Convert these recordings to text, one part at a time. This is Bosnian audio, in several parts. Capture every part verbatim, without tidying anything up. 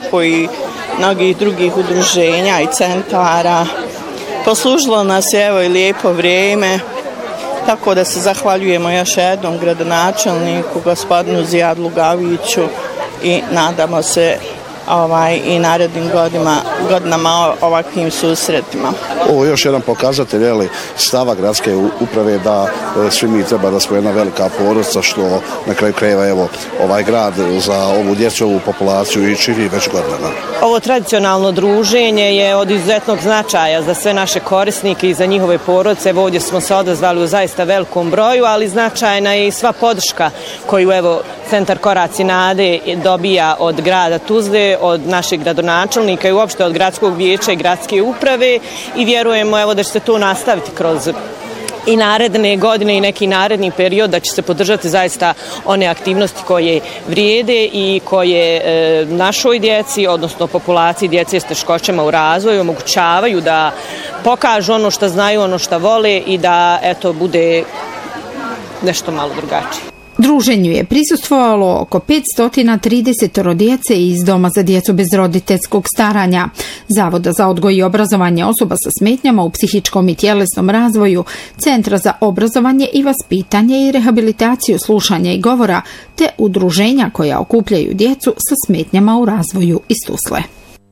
preko i mnogih drugih udruženja i centara. Poslužilo nas je evo i lijepo vrijeme, tako da se zahvaljujemo još jednom gradonačelniku, gospodinu Zijadu Gaviću i nadamo se ovaj, i narednim godinama, godinama ovakvim susretima. Ovo je još jedan pokazatelj jeli, stava gradske uprave da e, svi mi treba da smo jedna velika porodica što na kraju krajeva evo ovaj grad za ovu djecu, ovu populaciju i čini već godinama. Ovo tradicionalno druženje je od izuzetnog značaja za sve naše korisnike i za njihove porodice. Evo ovdje smo se odazvali u zaista velikom broju, ali značajna je i sva podrška koju evo Centar Koraci nade dobija od grada Tuzle, od našeg gradonačelnika i uopšte od gradskog vijeća i gradske uprave i vjerujemo evo da će se to nastaviti kroz i naredne godine i neki naredni period, da će se podržati zaista one aktivnosti koje vrijede i koje e, našoj djeci, odnosno populaciji djece s teškoćama u razvoju omogućavaju da pokažu ono što znaju, ono što vole i da eto bude nešto malo drugačije. Druženju je prisustvovalo oko petsto trideset djece iz Doma za djecu bez roditeljskog staranja, Zavoda za odgoj i obrazovanje osoba sa smetnjama u psihičkom i tjelesnom razvoju, Centra za obrazovanje i vaspitanje i rehabilitaciju slušanja i govora, te udruženja koja okupljaju djecu sa smetnjama u razvoju iz Tuzle.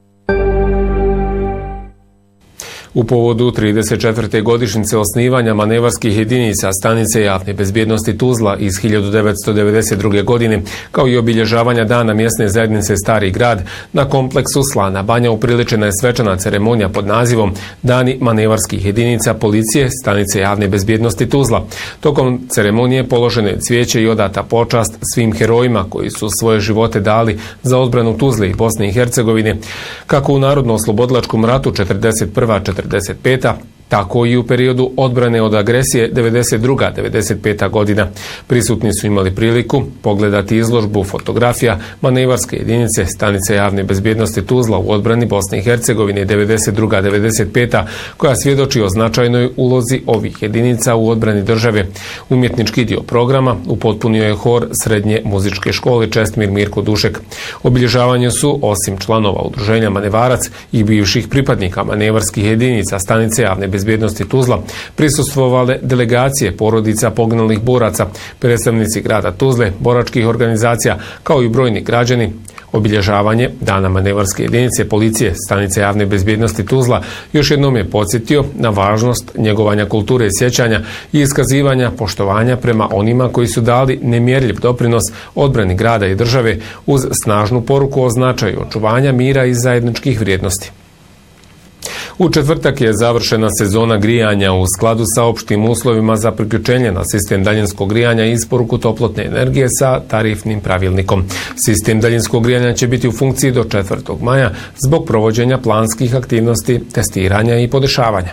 U povodu trideset četvrte godišnjice osnivanja manevarskih jedinica stanice javne bezbjednosti Tuzla iz hiljadu devetsto devedeset druge. godine, kao i obilježavanja dana mjesne zajednice Stari grad, na kompleksu Slana banja upriličena je svečana ceremonija pod nazivom Dani manevarskih jedinica policije stanice javne bezbjednosti Tuzla. Tokom ceremonije položeno je cvijeće i odata počast svim herojima koji su svoje živote dali za odbranu Tuzle i Bosne i Hercegovine, kako u Narodno-oslobodilačkom ratu četrdeset prva četrdeset peta tako i u periodu odbrane od agresije devedeset druga devedeset peta. godina. Prisutni su imali priliku pogledati izložbu fotografija manevarske jedinice stanice javne bezbjednosti Tuzla u odbrani Bosne i Hercegovine devedeset druga devedeset peta. koja svjedoči o značajnoj ulozi ovih jedinica u odbrani države. Umjetnički dio programa upotpunio je hor Srednje muzičke škole Čestmir Mirko Dušek. Obilježavanju su, osim članova udruženja Manevarac i bivših pripadnika manevarskih jedinica stanice javne bezbjednosti Tuzla, prisustvovale delegacije porodica poginulih boraca, predstavnici grada Tuzle, boračkih organizacija, kao i brojni građani. Obilježavanje Dana manevarske jedinice policije stanice javne bezbjednosti Tuzla još jednom je podsjetio na važnost njegovanja kulture sjećanja i iskazivanja poštovanja prema onima koji su dali nemjerljiv doprinos odbrani grada i države uz snažnu poruku o značaju očuvanja mira i zajedničkih vrijednosti. U četvrtak je završena sezona grijanja u skladu sa opštim uslovima za priključenje na sistem daljinskog grijanja i isporuku toplotne energije sa tarifnim pravilnikom. Sistem daljinskog grijanja će biti u funkciji do četvrtog maja zbog provođenja planskih aktivnosti, testiranja i podešavanja.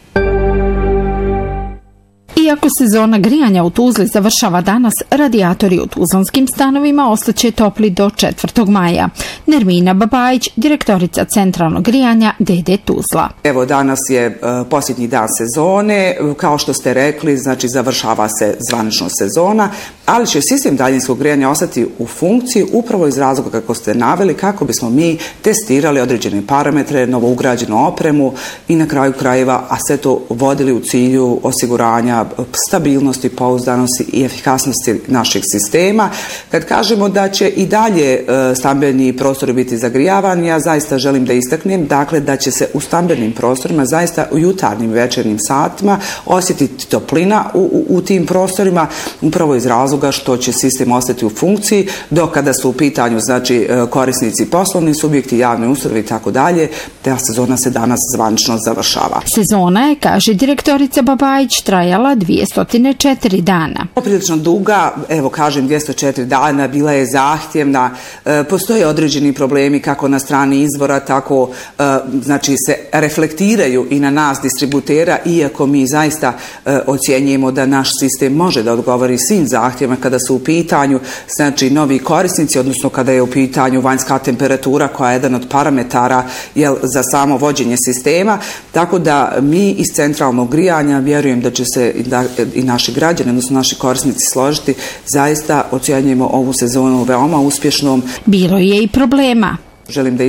Iako sezona grijanja u Tuzli završava danas, radijatori u tuzlanskim stanovima ostaće topli do četvrtog maja. Nermina Babajić, direktorica centralnog grijanja D D Tuzla. Evo danas je uh, posljednji dan sezone, kao što ste rekli, znači završava se zvanično sezona, ali će sistem daljinskog grijanja ostati u funkciji upravo iz razloga kako ste naveli, kako bismo mi testirali određene parametre, novougrađenu opremu i na kraju krajeva, a sve to vodili u cilju osiguranja stabilnosti, pouzdanosti i efikasnosti naših sistema. Kad kažemo da će i dalje stambeni prostori biti zagrijavani, ja zaista želim da istaknem, dakle da će se u stambenim prostorima zaista u jutarnjim večernjim satima osjetiti toplina u, u, u tim prostorima, upravo iz razloga što će sistem ostati u funkciji, dok kada su u pitanju znači korisnici, poslovni subjekti, javne ustanove i tako dalje, ta sezona se danas zvanično završava. Sezona je, kaže direktorica Babajić, trajala dvjesto četiri dana. Prilično duga, evo kažem dvjesto četiri dana, bila je zahtjevna, e, postoje određeni problemi kako na strani izvora, tako e, znači se reflektiraju i na nas distributera, iako mi zaista e, ocjenjujemo da naš sistem može da odgovori svim zahtjevima kada su u pitanju znači novi korisnici, odnosno kada je u pitanju vanjska temperatura koja je jedan od parametara jel, za samo vođenje sistema, tako da mi iz centralnog grijanja vjerujem da će se da i naši građani, odnosno naši korisnici složiti, zaista ocjenjujemo ovu sezonu veoma uspješnom. Bilo je i problema. Želim da